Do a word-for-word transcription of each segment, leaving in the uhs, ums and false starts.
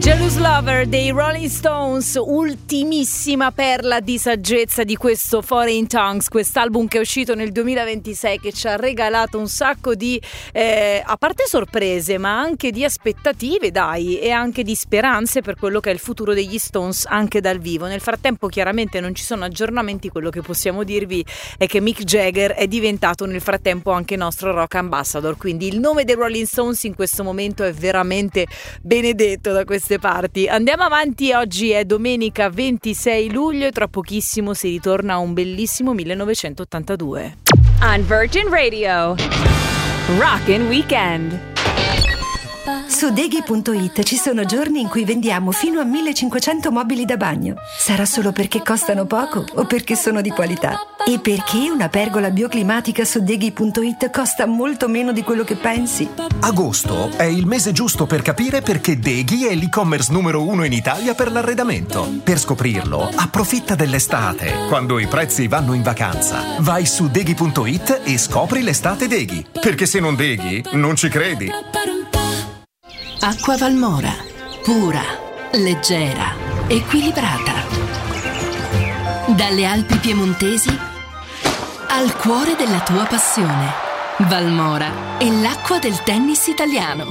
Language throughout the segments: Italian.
Jealous Lover dei Rolling Stones, ultimissima perla di saggezza di questo Foreign Tongues, quest'album che è uscito nel duemilaventisei, che ci ha regalato un sacco di eh, a parte sorprese, ma anche di aspettative, dai, e anche di speranze per quello che è il futuro degli Stones anche dal vivo. Nel frattempo chiaramente non ci sono aggiornamenti, quello che possiamo dirvi è che Mick Jagger è diventato nel frattempo anche nostro rock ambassador, quindi il nome dei Rolling Stones in questo momento è veramente benedetto da queste parti. Andiamo avanti, oggi è domenica ventisei luglio e tra pochissimo si ritorna a un bellissimo millenovecentottantadue. On Virgin Radio, Rockin' Weekend. Su Deghi punto it ci sono giorni in cui vendiamo fino a millecinquecento mobili da bagno. Sarà solo perché costano poco o perché sono di qualità? E perché una pergola bioclimatica su Deghi punto it costa molto meno di quello che pensi? Agosto è il mese giusto per capire perché Deghi è l'e-commerce numero uno in Italia per l'arredamento. Per scoprirlo, approfitta dell'estate, quando i prezzi vanno in vacanza. Vai su Deghi punto it e scopri l'estate Deghi. Perché se non Deghi, non ci credi. Acqua Valmora, pura, leggera, equilibrata. Dalle Alpi piemontesi al cuore della tua passione. Valmora è l'acqua del tennis italiano.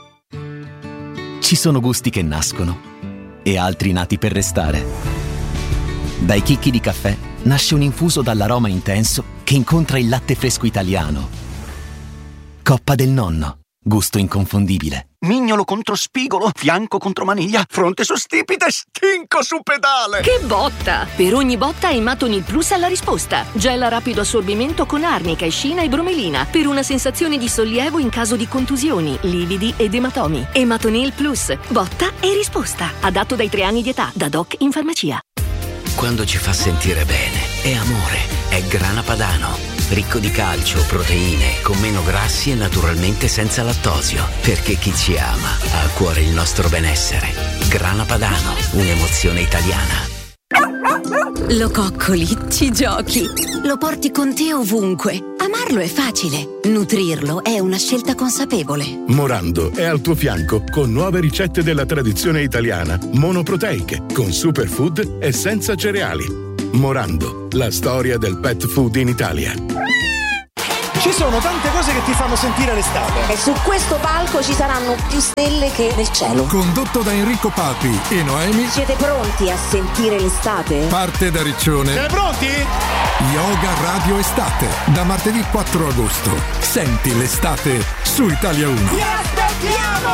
Ci sono gusti che nascono e altri nati per restare. Dai chicchi di caffè nasce un infuso dall'aroma intenso che incontra il latte fresco italiano. Coppa del Nonno, gusto inconfondibile. Mignolo contro spigolo, fianco contro maniglia, fronte su stipite, stinco su pedale. Che botta! Per ogni botta Ematonil Plus ha la risposta. Gel a rapido assorbimento con arnica, escina e bromelina per una sensazione di sollievo in caso di contusioni, lividi ed ematomi. Ematonil Plus, botta e risposta. Adatto dai tre anni di età, da doc in farmacia. Quando ci fa sentire bene, è amore, è Grana Padano. Ricco di calcio, proteine, con meno grassi e naturalmente senza lattosio. Perché chi ci ama ha a cuore il nostro benessere. Grana Padano, un'emozione italiana. Lo coccoli, ci giochi, lo porti con te ovunque. Amarlo è facile, nutrirlo è una scelta consapevole. Morando è al tuo fianco con nuove ricette della tradizione italiana, monoproteiche, con superfood e senza cereali. Morando, la storia del pet food in Italia. Ci sono tante cose che ti fanno sentire l'estate. E su questo palco ci saranno più stelle che nel cielo. Condotto da Enrico Papi e Noemi. Siete pronti a sentire l'estate? Parte da Riccione. Siete pronti? Yoga Radio Estate. Da martedì quattro agosto. Senti l'estate su Italia uno. Ti aspettiamo!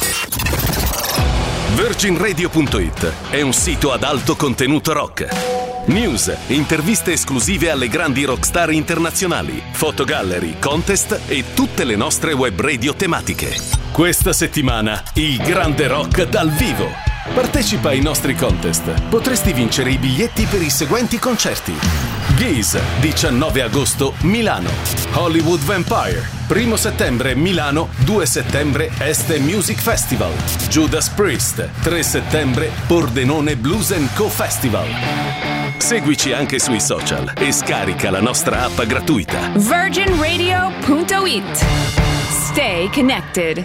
Virgin Radio punto it è un sito ad alto contenuto rock. News, interviste esclusive alle grandi rockstar internazionali, fotogallery, contest e tutte le nostre web radio tematiche. Questa settimana, il grande rock dal vivo. Partecipa ai nostri contest. Potresti vincere i biglietti per i seguenti concerti: Geese, diciannove agosto, Milano. Hollywood Vampire, primo settembre, Milano. due settembre, Este Music Festival. Judas Priest, tre settembre, Pordenone Blues and Co Festival. Seguici anche sui social e scarica la nostra app gratuita. Virgin Radio punto it. Stay connected.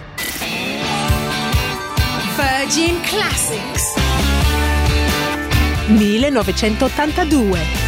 Virgin Classics millenovecentottantadue.